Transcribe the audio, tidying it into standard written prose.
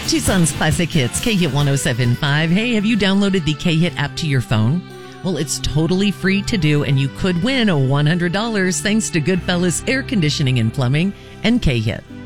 Tucson's Classic Hits, K-Hit 107.5. Hey, have you downloaded the K-Hit app to your phone? Well, it's totally free to do, and you could win $100 thanks to Goodfellas Air Conditioning and Plumbing and K-Hit.